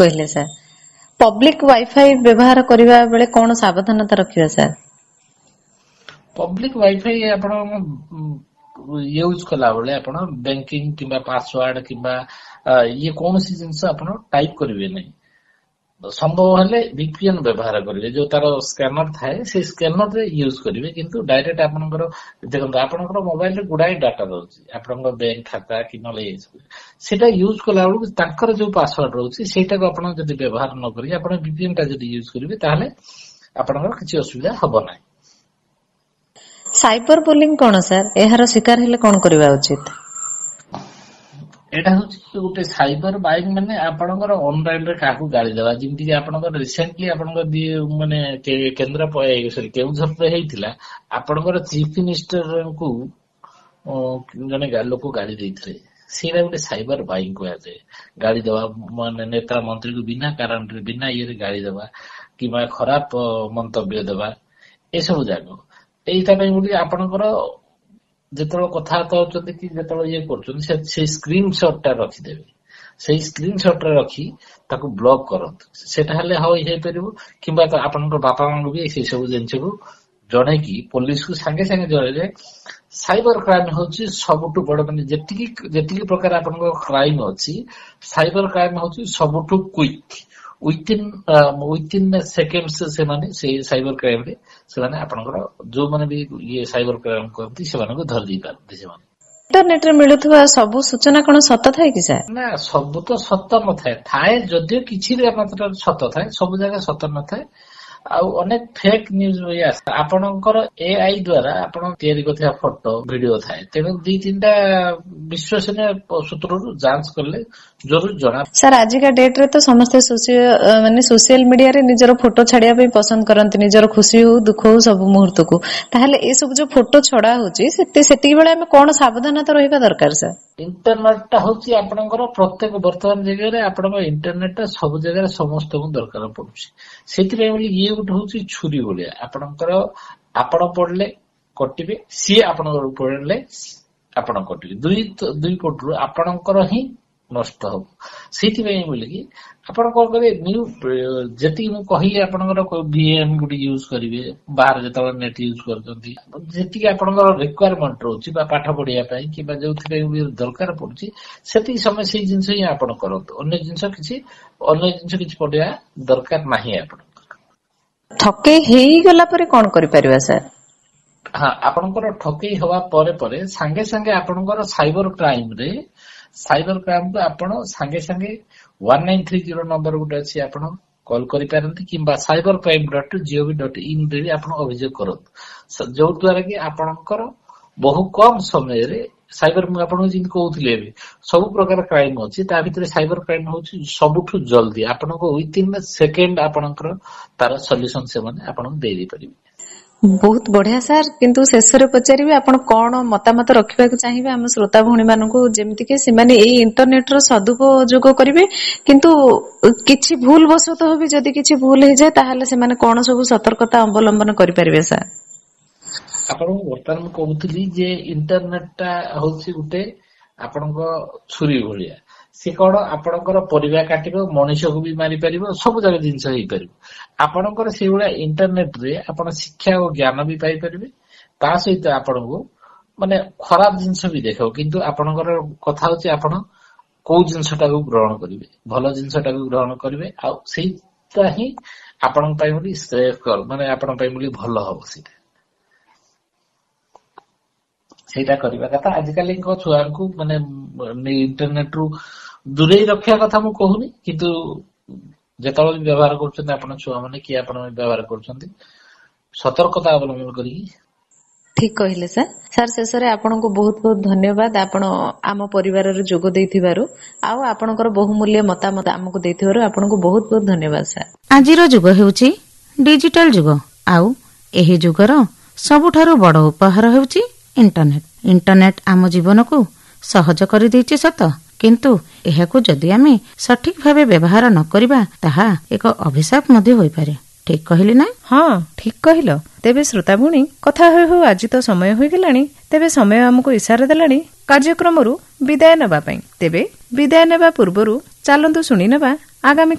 କହିଲେ sir. Public wifi ବ୍ୟବହାର କରିବା ବେଳେ କଣ ସାବଧାନତା ରଖିବା ସାର୍? ପବ୍ଲିକ ୱାଇଫାଇ ଆପଣ ୟୁଜ କଲା ବେଳେ ଆପଣ ବ୍ୟାଙ୍କିଂ କିମ୍ବା ପାସୱାର୍ଡ କିମ୍ବା ଇଏ କୌଣସି ଜିନିଷ ଆପଣ ଟାଇପ କରିବେ ନାହିଁ। ସମ୍ଭବ ହେଲେ VPN ବ୍ୟବହାର କରିବେ, ଯୋଉ ତାର ସ୍କାନର ଥାଏ ସେଇ ସ୍କାନରରେ ୟୁଜ କରିବେ, କିନ୍ତୁ ଡାଇରେକ୍ଟ ଆପଣଙ୍କର ଦେଖନ୍ତୁ ଆପଣଙ୍କର ମୋବାଇଲରେ ଗୁଡାଏ ଡାଟା ରହୁଛି, ଆପଣଙ୍କ ବ୍ୟାଙ୍କ ଖାତା କି ନହେଲେ ସେଇଟା ୟୁଜ କଲା ବେଳକୁ ତାଙ୍କର ଯୋଉ ପାସୱାର୍ଡ ରହୁଛି ସେଇଟାକୁ ଆପଣ ଯଦି ବ୍ୟବହାର ନ କରିକି ଆପଣ VPN ଟା ଯଦି ୟୁଜ କରିବେ ତାହେଲେ ଆପଣଙ୍କର କିଛି ଅସୁବିଧା ହବ ନାହିଁ। ସାଇବର ବୁଲିଂ କଣ ସାର୍? ଏହାର ଶିକାର ହେଲେ କଣ କରିବା ଉଚିତ? ଏଇଟା ହଉଛି ଗୋଟେ ସାଇବର ବାଇଂ ମାନେ ଆପଣଙ୍କର ଅନଲାଇନରେ କାହାକୁ ଗାଳି ଦେବା, ଯେମିତିକି ଆପଣଙ୍କର ରିସେଣ୍ଟଲି ଆପଣଙ୍କର ମାନେ କେଉଁଝରରେ ହେଇଥିଲା, ଆପଣଙ୍କର ଚିଫ ମିନିଷ୍ଟରଙ୍କୁ ଜଣେ ଲୋକ ଗାଳି ଦେଇଥିଲେ। ସେଇଟା ଗୋଟେ ସାଇବର ବାଇଂ କୁହାଯାଏ। ଗାଳି ଦେବା ମାନେ ନେତା ମନ୍ତ୍ରୀକୁ ବିନା କାରଣରେ ବିନା ଇଏରେ ଗାଳି ଦେବା କିମ୍ବା ଖରାପ ମନ୍ତବ୍ୟ ଦେବା, ଏସବୁ ଯାକ ଏଇଟା ପାଇଁ ବୋଲି ଆପଣଙ୍କର ଯେତେବେଳେ କଥାବାର୍ତ୍ତା ହଉଛନ୍ତି କି ଯେତେବେଳେ ଇଏ କରୁଛନ୍ତି ସେଇ ସ୍କ୍ରିନ ସଟ୍ ଟା ରଖିଦେବେ। ସେଇ ସ୍କ୍ରିନ ସଟ୍ ରେ ରଖି ତାକୁ ବ୍ଲକ୍ କରନ୍ତୁ। ସେଟା ହେଲେ ହେଇପାରିବ, କିମ୍ବା ଆପଣଙ୍କର ବାପା ମାଙ୍କୁ ବି ସେଇ ସବୁ ଜିନିଷକୁ ଜଣେଇକି ପୋଲିସକୁ ସାଙ୍ଗେ ସାଙ୍ଗେ ଜଣେଇଲେ। ସାଇବର କ୍ରାଇମ ହଉଛି ସବୁଠୁ ବଡ, ମାନେ ଯେତିକି ପ୍ରକାର ଆପଣଙ୍କ କ୍ରାଇମ ଅଛି, ସାଇବର କ୍ରାଇମ ହଉଛି ସବୁଠୁ କ୍ୱିକ୍। ୱିଥିନ୍ ସେକେଣ୍ଡ ସେମାନେ ସେଇ ସାଇବର କ୍ରାଇମରେ ସେମାନେ ଆପଣଙ୍କର ଯୋଉମାନେ ବି ଇଏ ସାଇବର କ୍ରାଇମ କରନ୍ତି ସେମାନଙ୍କୁ ଧରି ଦେଇ ପାରନ୍ତି। ସେମାନେ ଇଣ୍ଟରନେଟରେ ମିଳୁଥିବା ସବୁ ସୂଚନା କଣ ସତ ଥାଏ କି ସାର୍? ନା, ସବୁ ତ ସତ ନଥାଏ, ଯଦିଓ କିଛି ମାତ୍ରାରେ ସତ ଥାଏ, ସବୁ ଜାଗା ସତ ନଥାଏ। ଆଉ ଅନେକ ଫେକ୍ ନ୍ୟୁଜ ଆସେ। ଆପଣଙ୍କର AI ଦ୍ଵାରା ଆପଣ ତିଆରି କରୁଥିବା ଫଟୋ ଭିଡିଓ ଥାଏ, ତେଣୁ 2-3ଟା ବିଶ୍ୱସନୀୟ ସୂତ୍ରରୁ ଯାଞ୍ଚ କଲେ ଜରୁରୀ ଜଣା। ସାର୍ ଆଜିକା ଡେଟରେ ତ ସମସ୍ତେ ସୋସିଆଲ ମିଡିଆରେ ନିଜର ଫଟୋ ଛାଡିବା ପାଇଁ ପସନ୍ଦ କରନ୍ତି, ନିଜର ଖୁସି ହଉ ଦୁଃଖ ହଉ ସବୁ ମୁହୂର୍ତ୍ତକୁ। ତାହେଲେ ଏ ସବୁ ଯୋଉ ଫଟୋ ଛଡା ହଉଛି ସେତିକି ବେଳେ ଆମେ କଣ ସାବଧାନତା ରହିବା ଦରକାର ସାର୍? ଇଣ୍ଟରନେଟ ଟା ହଉଛି ଆପଣଙ୍କର ପ୍ରତ୍ୟେକ ବର୍ତ୍ତମାନ ଜାଗାରେ ଆପଣଙ୍କ ଇଣ୍ଟରନେଟ ଟା ସବୁ ଜାଗାରେ ସମସ୍ତଙ୍କୁ ଦରକାର ପଡୁଛି। ସେଥିପାଇଁ ବୋଲି ଇଏ ଗୋଟେ ହଉଛି ଛୁରୀ ଭଳିଆ। ଆପଣ ପଢିଲେ କଟିବେ, ସିଏ ଆପଣଙ୍କର ପଢିଲେ ଆପଣ କଟିବେ, ଦୁଇ ପଟରୁ ଆପଣଙ୍କର ହିଁ ନଷ୍ଟ ହବ। ସେଇଥିପାଇଁ ବୋଲିକି ଆପଣ କଣ କରିବେ, ଯେତିକି ମୁଁ କହିଲି ଆପଣଙ୍କର VM ଗୋଟେ ୟୁଜ କରିବେ, ବାହାରେ ଯେତେବେଳେ ନେଟ୍ ୟୁଜ କରୁଛନ୍ତି, ଯେତିକି ଆପଣଙ୍କର ରିକ୍ୱାରମେଣ୍ଟ ରହୁଛି ବା ପାଠ ପଢିବା ପାଇଁ କିମ୍ବା ଯୋଉଥିପାଇଁ ଦରକାର ପଡୁଛି ସେତିକି ସମୟ ସେଇ ଜିନିଷ ହିଁ ଆପଣ କରନ୍ତୁ। ଅନ୍ୟ ଜିନିଷ କିଛି ପଢିବା ଦରକାର ନାହିଁ। ଠକେଇ ହେଇଗଲା ପରେ କଣ କରିପାରିବା ସାର୍? ହଁ, ଆପଣଙ୍କର ଠକେଇ ହବା ପରେ ସାଙ୍ଗେ ସାଙ୍ଗେ ଆପଣଙ୍କର ସାଇବର କ୍ରାଇମକୁ ଆପଣ ସାଙ୍ଗେ ସାଙ୍ଗେ 1930 ନମ୍ବର ଗୋଟେ ଅଛି, ଆପଣ କଲ୍ କରିପାରନ୍ତି, କିମ୍ବା cybercrime.gov.in ରେ ବି ଆପଣ ଅଭିଯୋଗ କରନ୍ତୁ, ଯୋଉ ଦ୍ଵାରା କି ଆପଣଙ୍କର ବହୁ କମ ସମୟରେ ମୁଁ ଆପଣଙ୍କୁ ଯେମିତି କହୁଥିଲି ଏବେ ସବୁ ପ୍ରକାର କ୍ରାଇମ ଅଛି, ତା ଭିତରେ ସାଇବର କ୍ରାଇମ ହଉଛି ସବୁଠୁ ଜଲ୍ଦି। ଆପଣଙ୍କୁ ୱିଥିନ୍ ସେକେଣ୍ଡ ଆପଣଙ୍କର ତାର ସଲ୍ୟୁସନ ସେମାନେ ଆପଣଙ୍କୁ ଦେଇପାରିବେ। ବହୁତ ବଢିଆ ସାର୍। କିନ୍ତୁ ଶେଷରେ ପଚାରିବି, ଆପଣ କଣ ମତାମତ ରଖିବାକୁ ଚାହିଁବେ ଆମ ଶ୍ରୋତା ଭଉଣୀ ମାନଙ୍କୁ, ଯେମିତିକି ସେମାନେ ଏଇ ଇଣ୍ଟରନେଟର ସଦୁପଯୋଗ କରିବେ, କିନ୍ତୁ କିଛି ଭୁଲ ବଶତଃ ବି ଯଦି କିଛି ଭୁଲ ହେଇଯାଏ ତାହେଲେ ସେମାନେ କଣ ସବୁ ସତର୍କତା ଅବଲମ୍ବନ କରିପାରିବେ ସାର୍? ଆପଣଙ୍କୁ ବର୍ତ୍ତମାନ ମୁଁ କହୁଥିଲି ଯେ ଇଣ୍ଟରନେଟ ଟା ହଉଛି ଗୋଟେ ଆପଣଙ୍କ ଛୁରୀ ଭଳିଆ। ସେ କଣ ଆପଣଙ୍କର ପରିବା କାଟିବ, ମଣିଷକୁ ବି ମାରିପାରିବ, ସବୁ ଜାଗା ଜିନିଷ ହେଇପାରିବ। ଆପଣଙ୍କର ସେଇଭଳିଆ ଇଣ୍ଟରନେଟ ରେ ଆପଣ ଶିକ୍ଷା ଓ ଜ୍ଞାନ ବି ପାଇପାରିବେ, ତା ସହିତ ଆପଣଙ୍କୁ ମାନେ ଖରାପ ଜିନିଷ ବି ଦେଖାଉ। କିନ୍ତୁ ଆପଣଙ୍କର କଥା ହଉଛି ଆପଣ କୋଉ ଜିନିଷଟାକୁ ଗ୍ରହଣ କରିବେ, ଭଲ ଜିନିଷଟାକୁ ଗ୍ରହଣ କରିବେ, ଆଉ ସେଇଟା ହିଁ ଆପଣଙ୍କ ପାଇଁ ବୋଲି ମାନେ ଆପଣଙ୍କ ପାଇଁ ବୋଲି ଭଲ ହବ। ସେଇଟା କରିବା କଥା। ଆଜିକାଲିଙ୍କ ଛୁଆଙ୍କୁ ମାନେ ଇଣ୍ଟରନେଟ ରୁ ଦୂରେଇ ରଖିବା କଥା ମୁଁ କହୁନି, କିନ୍ତୁ ଯେତେବେଳେ ବି ବ୍ୟବହାର କରୁଛନ୍ତି ଆପଣ ଛୁଆମାନେ କି ଆପଣ ବ୍ୟବହାର କରୁଛନ୍ତି, ସତର୍କତା ଅବଲମ୍ବନ କରିକି। ଠିକ କହିଲେ ସାର୍। ସାର୍ ଶେଷରେ ଆପଣଙ୍କୁ ବହୁତ ବହୁତ ଧନ୍ୟବାଦ, ଆପଣ ଆମ ପରିବାରରେ ଯୋଗ ଦେଇଥିବାରୁ ଆଉ ଆପଣଙ୍କର ବହୁମୂଲ୍ୟ ମତାମତ ଆମକୁ ଦେଇଥିବାରୁ ଆପଣଙ୍କୁ ବହୁତ ବହୁତ ଧନ୍ୟବାଦ ସାର୍। ଆଜିର ଯୁଗ ହେଉଛି ଡିଜିଟାଲ ଯୁଗ, ଆଉ ଏହି ଯୁଗର ସବୁଠାରୁ ବଡ଼ ଉପହାର ହେଉଛି ଇଣ୍ଟରନେଟ। ଇଣ୍ଟରନେଟ ଆମ ଜୀବନକୁ ସହଜ କରିଦେଇଛି ସତ, କିନ୍ତୁ ଏହାକୁ ଯଦି ଆମେ ସଠିକ ଭାବେ ବ୍ୟବହାର ନ କରିବା ତାହା ଏକ ଅଭିଶାପ ମଧ୍ୟ ହୋଇପାରେ। ଠିକ କହିଲି ନା? ହଁ, ଠିକ କହିଲ। ତେବେ ଶ୍ରୋତା ଭଉଣୀ, କଥା ହେଉ ହେଉ ଆଜି ତ ସମୟ ହୋଇଗଲାଣି। ତେବେ ସମୟ ଆମକୁ ଇସାରା ଦେଲାଣି କାର୍ଯ୍ୟକ୍ରମରୁ ବିଦାୟ ନେବା ପାଇଁ। ତେବେ ବିଦାୟ ନେବା ପୂର୍ବରୁ ଚାଲନ୍ତୁ ଶୁଣିନେବା ଆଗାମୀ